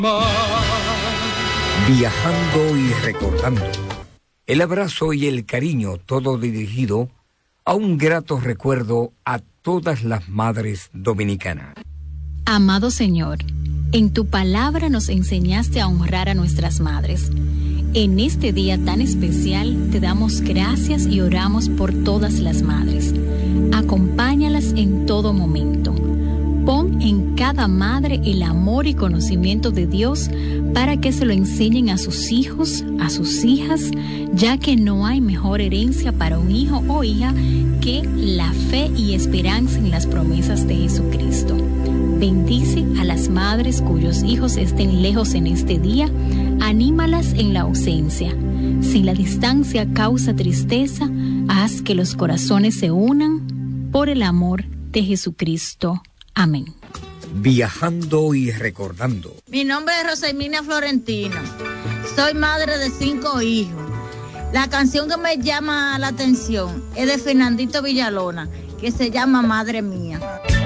Viajando y recordando. El abrazo y el cariño, todo dirigido a un grato recuerdo a todas las madres dominicanas. Amado Señor, en tu palabra nos enseñaste a honrar a nuestras madres. En este día tan especial te damos gracias y oramos por todas las madres. Acompáñalas en todo momento. Pon en cada madre el amor y conocimiento de Dios para que se lo enseñen a sus hijos, a sus hijas, ya que no hay mejor herencia para un hijo o hija que la fe y esperanza en las promesas de Jesucristo. Bendice a las madres cuyos hijos estén lejos en este día, anímalas en la ausencia. Si la distancia causa tristeza, haz que los corazones se unan por el amor de Jesucristo. Amén. Viajando y recordando. Mi nombre es Rosemina Florentino. Soy madre de 5 hijos. La canción que me llama la atención es de Fernandito Villalona, que se llama Madre Mía.